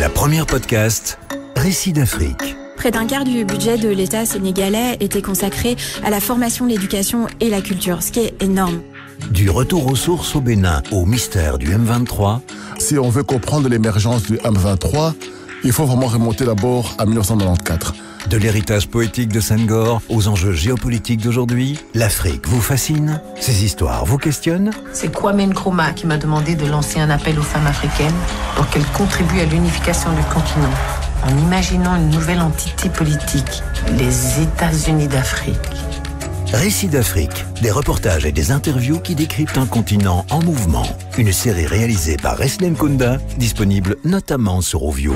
La première podcast, Récits d'Afrique. Près d'un quart du budget de l'État sénégalais était consacré à la formation, l'éducation et la culture, ce qui est énorme. Du retour aux sources au Bénin au mystère du M23. Si on veut comprendre l'émergence du M23, il faut vraiment remonter d'abord à 1994. De l'héritage poétique de Senghor aux enjeux géopolitiques d'aujourd'hui, l'Afrique vous fascine? Ces histoires vous questionnent? C'est Kwame Nkrumah qui m'a demandé de lancer un appel aux femmes africaines pour qu'elles contribuent à l'unification du continent, en imaginant une nouvelle entité politique, les États-Unis d'Afrique. Récits d'Afrique, des reportages et des interviews qui décryptent un continent en mouvement. Une série réalisée par Reslen Kunda, disponible notamment sur Ovio.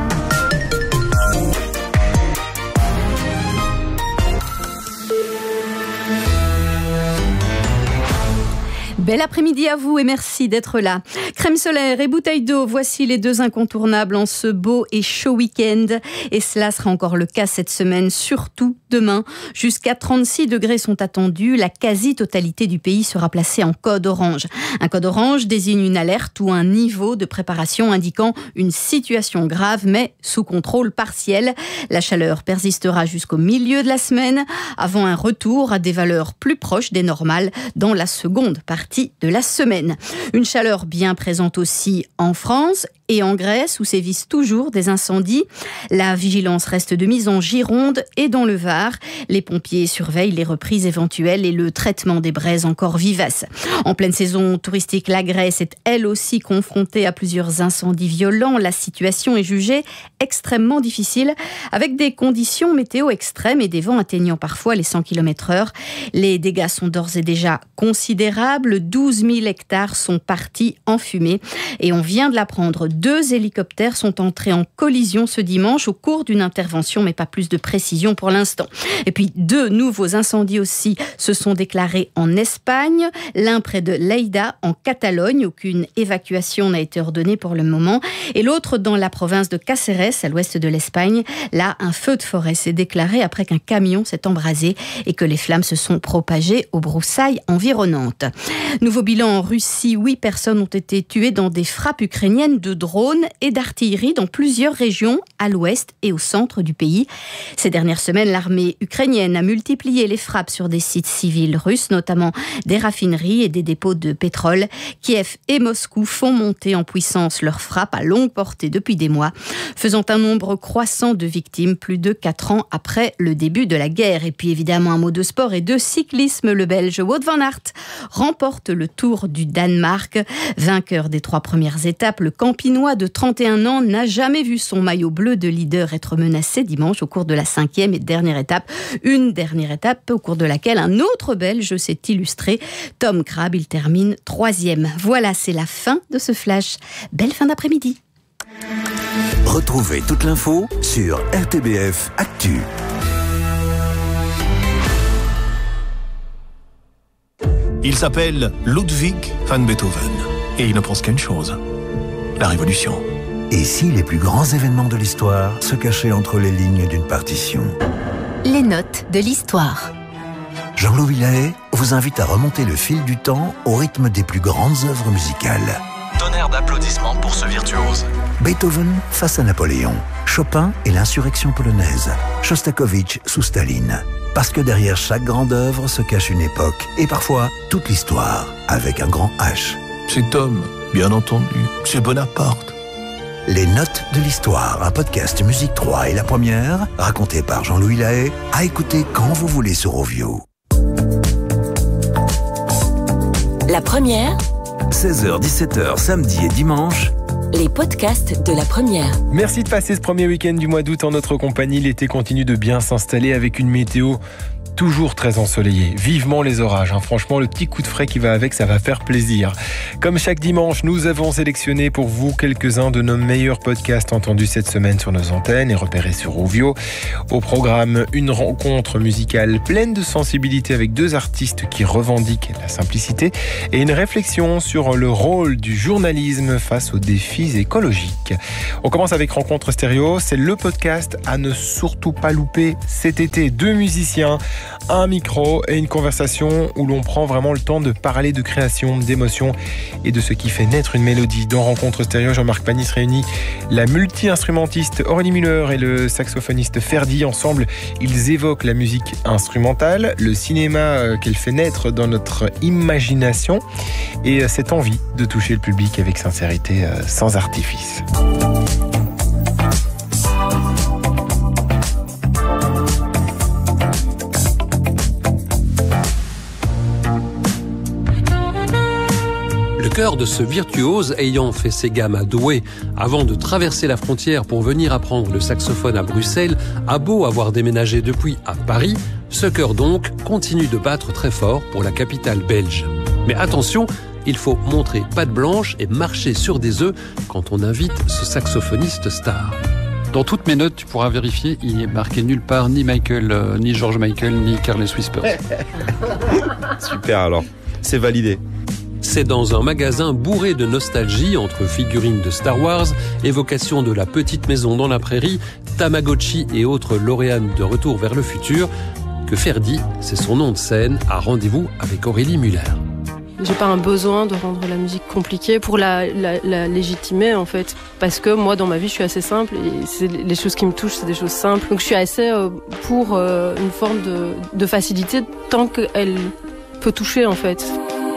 Bel après-midi à vous et merci d'être là. Crème solaire et bouteille d'eau, voici les deux incontournables en ce beau et chaud week-end. Et cela sera encore le cas cette semaine, surtout demain. Jusqu'à 36 degrés sont attendus. La quasi-totalité du pays sera placée en code orange. Un code orange désigne une alerte ou un niveau de préparation indiquant une situation grave mais sous contrôle partiel. La chaleur persistera jusqu'au milieu de la semaine avant un retour à des valeurs plus proches des normales dans la seconde partie de la semaine. Une chaleur bien présente aussi en France et en Grèce où sévissent toujours des incendies. La vigilance reste de mise en Gironde et dans le Var. Les pompiers surveillent les reprises éventuelles et le traitement des braises encore vivaces. En pleine saison touristique, la Grèce est elle aussi confrontée à plusieurs incendies violents. La situation est jugée extrêmement difficile avec des conditions météo extrêmes et des vents atteignant parfois les 100 km/h. Les dégâts sont d'ores et déjà considérables. 12 000 hectares sont partis en fumée et on vient de l'apprendre. 2 hélicoptères sont entrés en collision ce dimanche au cours d'une intervention, mais pas plus de précision pour l'instant. Et puis 2 nouveaux incendies aussi se sont déclarés en Espagne, l'un près de Lleida en Catalogne, aucune évacuation n'a été ordonnée pour le moment, et l'autre dans la province de Cáceres, à l'ouest de l'Espagne. Là, un feu de forêt s'est déclaré après qu'un camion s'est embrasé et que les flammes se sont propagées aux broussailles environnantes. Nouveau bilan en Russie, 8 personnes ont été tuées dans des frappes ukrainiennes de drones et d'artillerie dans plusieurs régions à l'ouest et au centre du pays. Ces dernières semaines, l'armée ukrainienne a multiplié les frappes sur des sites civils russes, notamment des raffineries et des dépôts de pétrole. Kiev et Moscou font monter en puissance leurs frappes à longue portée depuis des mois, faisant un nombre croissant de victimes plus de 4 ans après le début de la guerre. Et puis évidemment un mot de sport et de cyclisme. Le Belge Wout van Aert remporte le Tour du Danemark. Vainqueur des 3 premières étapes, le Campinois de 31 ans n'a jamais vu son maillot bleu de leader être menacé dimanche au cours de la 5e et dernière étape. Une dernière étape au cours de laquelle un autre Belge s'est illustré. Tom Crabb, il termine 3e. Voilà, c'est la fin de ce flash. Belle fin d'après-midi. Retrouvez toute l'info sur RTBF Actu. Il s'appelle Ludwig van Beethoven et il ne pense qu'à une chose, la révolution. Et si les plus grands événements de l'histoire se cachaient entre les lignes d'une partition? Les notes de l'histoire. Jean-Louis Lahaye vous invite à remonter le fil du temps au rythme des plus grandes œuvres musicales. Tonnerre d'applaudissements pour ce virtuose. Beethoven face à Napoléon, Chopin et l'insurrection polonaise, Shostakovich sous Staline. Parce que derrière chaque grande œuvre se cache une époque et parfois toute l'histoire avec un grand H. C'est Tom, bien entendu. C'est Bonaparte. Les notes de l'histoire, un podcast Musique 3 et La Première, raconté par Jean-Louis Lahaye, à écouter quand vous voulez sur Ovio. La Première, 16h-17h samedi et dimanche. les podcasts de La Première. Merci de passer ce premier week-end du mois d'août en notre compagnie. L'été continue de bien s'installer avec une météo toujours très ensoleillé. Vivement les orages. Franchement, le petit coup de frais qui va avec, ça va faire plaisir. Comme chaque dimanche, nous avons sélectionné pour vous quelques-uns de nos meilleurs podcasts entendus cette semaine sur nos antennes et repérés sur Ovio. Au programme, une rencontre musicale pleine de sensibilité avec deux artistes qui revendiquent la simplicité et une réflexion sur le rôle du journalisme face aux défis écologiques. On commence avec Rencontre Stéréo. C'est le podcast à ne surtout pas louper cet été. Deux musiciens un micro et une conversation où l'on prend vraiment le temps de parler de création, d'émotion et de ce qui fait naître une mélodie. Dans Rencontre Stéréo, Jean-Marc Panis réunit la multi-instrumentiste Aurélie Müller et le saxophoniste Ferdi. Ensemble, ils évoquent la musique instrumentale, le cinéma qu'elle fait naître dans notre imagination et cette envie de toucher le public avec sincérité, sans artifice. Le cœur de ce virtuose ayant fait ses gammes à Douai avant de traverser la frontière pour venir apprendre le saxophone à Bruxelles, a beau avoir déménagé depuis à Paris, ce cœur donc continue de battre très fort pour la capitale belge. Mais attention, il faut montrer patte blanche et marcher sur des œufs quand on invite ce saxophoniste star. Dans toutes mes notes, tu pourras vérifier, il n'est marqué nulle part ni Michael, ni George Michael, ni Carles Whispers. Super alors, c'est validé. C'est dans un magasin bourré de nostalgie entre figurines de Star Wars, évocation de la petite maison dans la prairie, Tamagotchi et autres lauréanes de Retour vers le futur, que Ferdi, c'est son nom de scène, a rendez-vous avec Aurélie Müller. J'ai pas un besoin de rendre la musique compliquée pour la légitimer en fait, parce que moi dans ma vie je suis assez simple et les choses qui me touchent c'est des choses simples, donc je suis assez pour une forme de facilité tant qu'elle peut toucher en fait.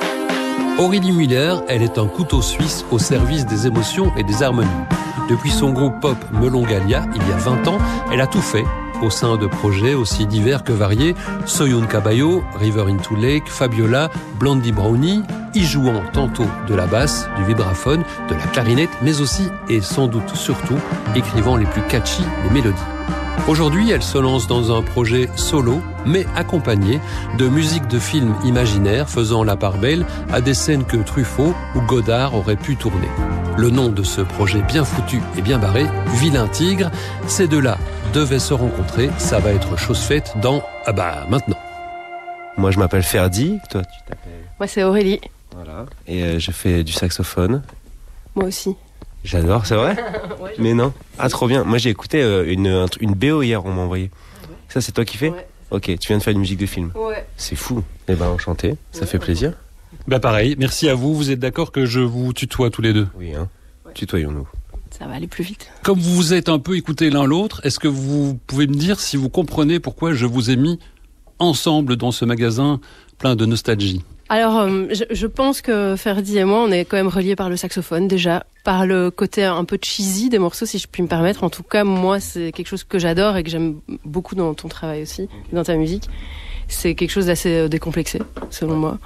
Aurélie Müller, elle est un couteau suisse au service des émotions et des harmonies. Depuis son groupe pop Melon Galia, il y a 20 ans, elle a tout fait au sein de projets aussi divers que variés, Soyun Caballo, River into Lake, Fabiola, Blondie Brownie, y jouant tantôt de la basse, du vibraphone, de la clarinette, mais aussi, et sans doute surtout, écrivant les plus catchy des mélodies. Aujourd'hui, elle se lance dans un projet solo, mais accompagné de musique de films imaginaires faisant la part belle à des scènes que Truffaut ou Godard auraient pu tourner. Le nom de ce projet bien foutu et bien barré, Vilain Tigre, ces deux-là devaient se rencontrer, ça va être chose faite dans... maintenant. Moi je m'appelle Ferdi, toi tu t'appelles... Moi c'est Aurélie. Voilà, et je fais du saxophone. Moi aussi. J'adore, c'est vrai? Ouais, mais non. Ah, trop bien. Moi, j'ai écouté une BO hier, on m'a envoyé. Ça, c'est toi qui fais? Ouais. Ok, tu viens de faire une musique de film. Ouais. C'est fou. Eh ben, enchanté. Ça fait plaisir. Pareil, merci à vous. Vous êtes d'accord que je vous tutoie tous les deux? Oui, hein. Ouais. Tutoyons-nous. Ça va aller plus vite. Comme vous vous êtes un peu écoutés l'un l'autre, est-ce que vous pouvez me dire si vous comprenez pourquoi je vous ai mis ensemble dans ce magasin plein de nostalgie? Alors, je pense que Ferdi et moi, on est quand même reliés par le saxophone déjà, par le côté un peu cheesy des morceaux, si je puis me permettre. En tout cas, moi, c'est quelque chose que j'adore et que j'aime beaucoup dans ton travail aussi, dans ta musique. C'est quelque chose d'assez décomplexé, selon moi.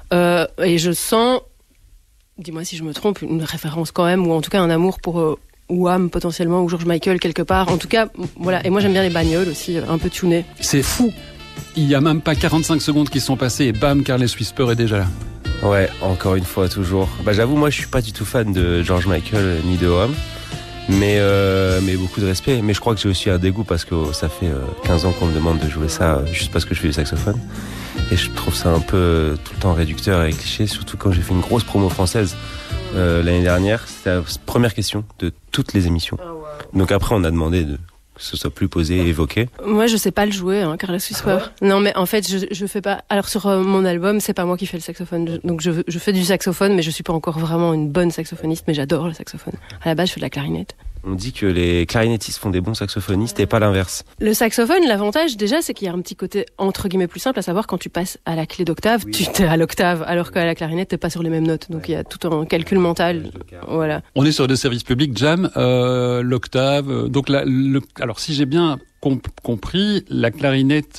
Et je sens, dis-moi si je me trompe, une référence quand même, ou en tout cas un amour pour Wham potentiellement, ou George Michael quelque part. En tout cas, voilà. Et moi, j'aime bien les bagnoles aussi, un peu tunées. C'est fou. Il n'y a même pas 45 secondes qui sont passées et bam, Carles Whisper est déjà là. Ouais, encore une fois, toujours. J'avoue, moi, je suis pas du tout fan de George Michael ni de Wham, mais beaucoup de respect. Mais je crois que j'ai aussi un dégoût parce que ça fait 15 ans qu'on me demande de jouer ça juste parce que je fais du saxophone. Et je trouve ça un peu tout le temps réducteur et cliché, surtout quand j'ai fait une grosse promo française l'année dernière. C'était la première question de toutes les émissions. Donc après, on a demandé que ce soit plus posé et évoqué. Moi, je sais pas le jouer, Carles Whisper. Non, mais en fait, je fais pas. Alors sur mon album, c'est pas moi qui fais le saxophone. Donc je fais du saxophone, mais je suis pas encore vraiment une bonne saxophoniste. Mais j'adore le saxophone. À la base, je fais de la clarinette. On dit que les clarinettistes font des bons saxophonistes et pas l'inverse. Le saxophone, l'avantage déjà, c'est qu'il y a un petit côté entre guillemets plus simple, à savoir quand tu passes à la clé d'octave, tu t'es à l'octave, alors qu'à la clarinette, t'es pas sur les mêmes notes. Donc il y a tout un calcul mental. Voilà. On est sur des services publics, Jam, l'octave. Donc alors si j'ai bien compris, la clarinette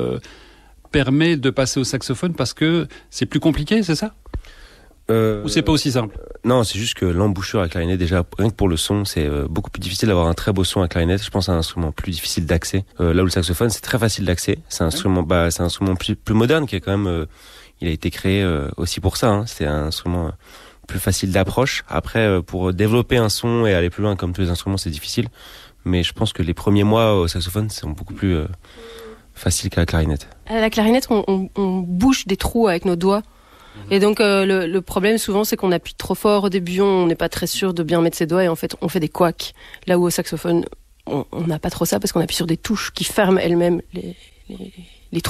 permet de passer au saxophone parce que c'est plus compliqué, c'est ça? Ou c'est pas aussi simple? Non, c'est juste que l'embouchure à clarinette, déjà, rien que pour le son, c'est beaucoup plus difficile d'avoir un très beau son à clarinette. Je pense que c'est un instrument plus difficile d'accès. Là où le saxophone, c'est très facile d'accès. C'est un instrument, c'est un instrument plus moderne qui est quand même, il a été créé aussi pour ça. C'est un instrument plus facile d'approche. Après, pour développer un son et aller plus loin comme tous les instruments, c'est difficile. Mais je pense que les premiers mois au saxophone sont beaucoup plus faciles qu'à la clarinette. À la clarinette, on bouche des trous avec nos doigts. Et donc le problème souvent c'est qu'on appuie trop fort au début, on n'est pas très sûr de bien mettre ses doigts et en fait on fait des couacs. Là où au saxophone on n'a pas trop ça parce qu'on appuie sur des touches qui ferment elles-mêmes les trous.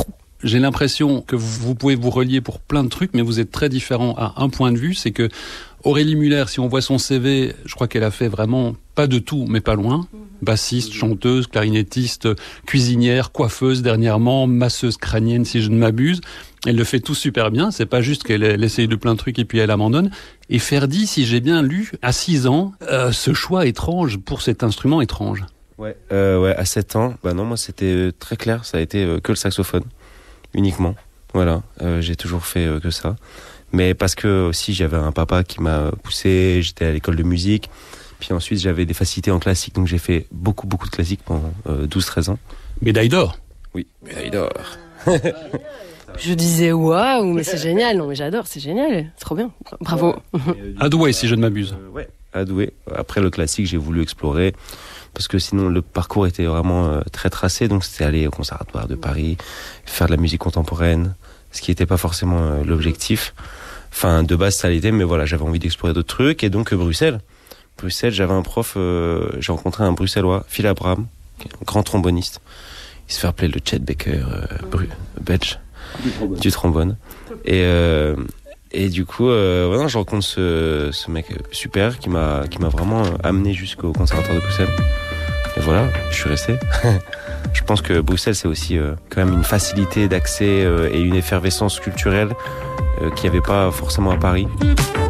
j'ai l'impression que vous pouvez vous relier pour plein de trucs, mais vous êtes très différents à un point de vue, c'est que Aurélie Müller, si on voit son CV, je crois qu'elle a fait vraiment pas de tout, mais pas loin. Bassiste, chanteuse, clarinettiste, cuisinière, coiffeuse dernièrement, masseuse crânienne si je ne m'abuse. Elle le fait tout super bien, c'est pas juste qu'elle essaye de plein de trucs et puis elle abandonne. Et Ferdi, si j'ai bien lu, à 6 ans, ce choix étrange pour cet instrument étrange. Ouais, à 7 ans, non, moi c'était très clair, ça a été que le saxophone, uniquement. Voilà, j'ai toujours fait que ça. Mais parce que aussi j'avais un papa qui m'a poussé, j'étais à l'école de musique, puis ensuite j'avais des facilités en classique, donc j'ai fait beaucoup de classiques pendant 12-13 ans. Médaille d'or. Oui, médaille d'or. Je disais waouh, mais c'est génial, non mais j'adore, c'est génial, c'est trop bien, bravo. Adoué si je ne m'abuse. Ouais, Adoué. Après le classique, j'ai voulu explorer, parce que sinon le parcours était vraiment très tracé, donc c'était aller au Conservatoire de Paris, faire de la musique contemporaine, ce qui n'était pas forcément l'objectif. Enfin, de base, ça l'était, mais voilà, j'avais envie d'explorer d'autres trucs. Et donc, Bruxelles, j'avais un prof, j'ai rencontré un Bruxellois, Phil Abraham, un grand tromboniste. Il se fait appeler le Chet Baker belge, du trombone. Et du coup, voilà, je rencontre ce mec super qui m'a vraiment amené jusqu'au Conservatoire de Bruxelles. Et voilà, je suis resté. Je pense que Bruxelles, c'est aussi quand même une facilité d'accès et une effervescence culturelle qu'il n'y avait pas forcément à Paris.